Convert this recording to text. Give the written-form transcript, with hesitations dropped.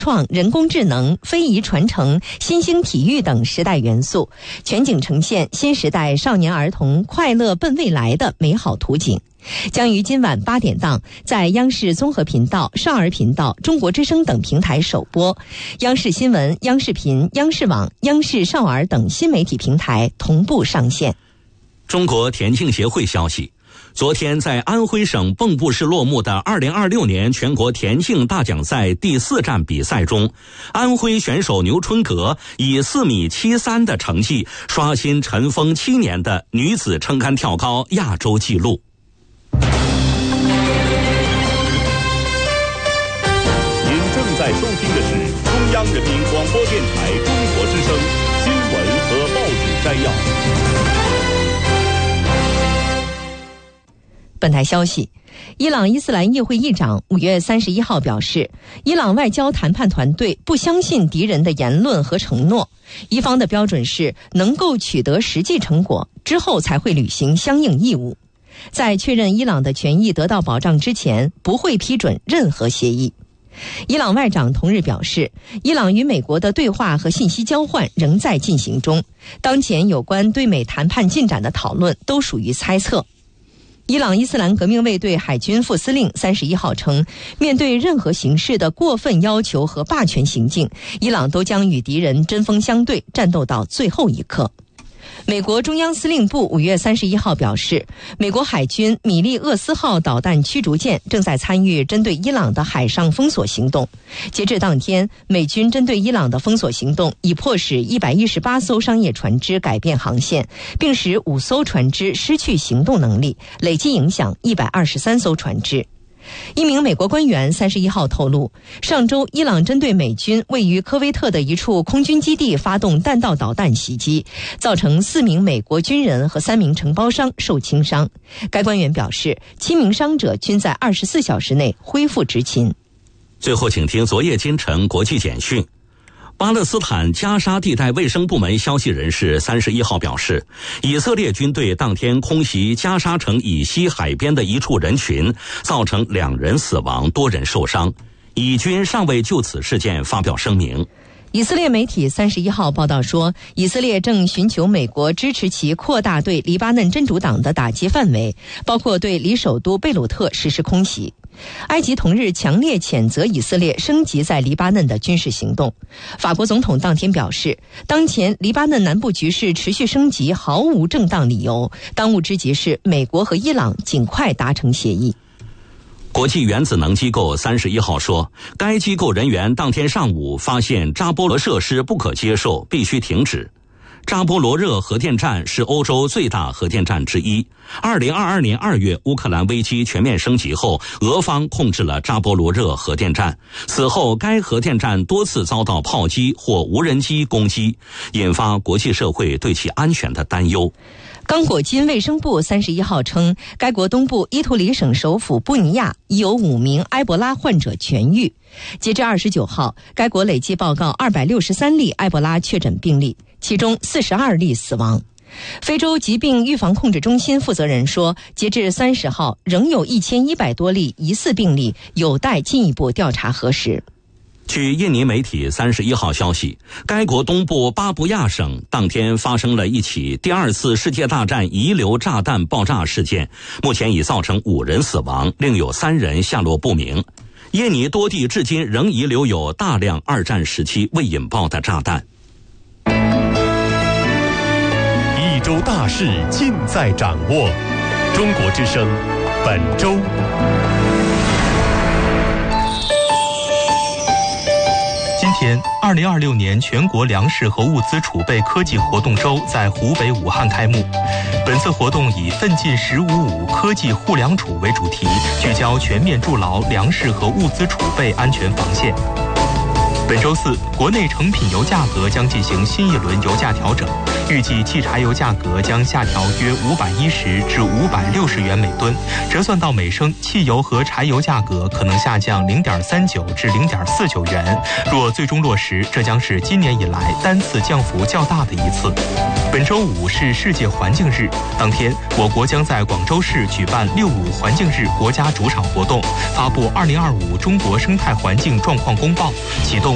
创、人工智能、非遗传承、新兴体育等时代元素，全景呈现新时代少年儿童快乐奔未来的美好图景。将于今晚8点档在央视综合频道、少儿频道、中国之声等平台首播，央视新闻、央视频、央视网、央视少儿等新媒体平台同步上线。 中国田径协会消息，昨天在安徽省蚌埠市落幕的2026年全国田径大奖赛第4站比赛中，安徽选手牛春格以4米73的成绩刷新尘封7年的女子撑杆跳高亚洲纪录。 您正在收听的是中央人民广播电台中国之声新闻和报纸摘要。 本台消息，伊朗伊斯兰议会议长5月31号表示，伊朗外交谈判团队不相信敌人的言论和承诺，伊方的标准是能够取得实际成果之后才会履行相应义务。在确认伊朗的权益得到保障之前，不会批准任何协议。伊朗外长同日表示，伊朗与美国的对话和信息交换仍在进行中，当前有关对美谈判进展的讨论都属于猜测。伊朗伊斯兰革命卫队海军副司令31号称，面对任何形式的过分要求和霸权行径，伊朗都将与敌人针锋相对，战斗到最后一刻。美国中央司令部5月31号表示，美国海军米利厄斯号导弹驱逐舰正在参与针对伊朗的海上封锁行动。截至当天，美军针对伊朗的封锁行动已迫使118艘商业船只改变航线，并使5艘船只失去行动能力，累计影响123艘船只。一名美国官员31号透露，上周伊朗针对美军位于科威特的一处空军基地发动弹道导弹袭击，造成4名美国军人和3名承包商受轻伤。该官员表示，7名伤者均在24小时内恢复执勤。 最后请听昨夜今晨国际简讯。巴勒斯坦加沙地带卫生部门消息人士31号表示，以色列军队当天空袭加沙城以西海边的一处人群，造成2人死亡，多人受伤。以军尚未就此事件发表声明。 以色列媒体31号报道说，以色列正寻求美国支持其扩大对黎巴嫩真主党的打击范围，包括对离首都贝鲁特实施空袭。埃及同日强烈谴责以色列升级在黎巴嫩的军事行动。法国总统当天表示，当前黎巴嫩南部局势持续升级毫无正当理由，当务之急是美国和伊朗尽快达成协议。 国际原子能机构31号说，该机构人员当天上午发现扎波罗设施不可接受，必须停止。扎波罗热核电站是欧洲最大核电站之一。2022年2月，乌克兰危机全面升级后，俄方控制了扎波罗热核电站。此后，该核电站多次遭到炮击或无人机攻击，引发国际社会对其安全的担忧。 刚果金卫生部31号称，该国东部伊图里省首府布尼亚已有5名埃博拉患者痊愈。截至29号，该国累计报告263例埃博拉确诊病例，其中42例死亡。非洲疾病预防控制中心负责人说，截至30号，仍有1100多例疑似病例有待进一步调查核实。 据印尼媒体31号消息，该国东部巴布亚省当天发生了一起第2次世界大战遗留炸弹爆炸事件，目前已造成5人死亡，另有3人下落不明。印尼多地至今仍遗留有大量2战时期未引爆的炸弹。 一周大事尽在掌握，中国之声本周。 今天，2026年全国粮食和物资储备科技活动周在湖北武汉开幕。本次活动以“奋进1055”科技护粮储为主题，聚焦全面筑牢粮食和物资储备安全防线。本周四，国内成品油价格将进行新一轮油价调整，预计汽柴油价格将下调约510至560元每吨，折算到每升，汽油和柴油价格可能下降0.39至0.49元。若最终落实，这将是今年以来单次降幅较大的一次。本周五是世界环境日，当天我国将在广州市举办65环境日国家主场活动，发布2025中国生态环境状况公报，启动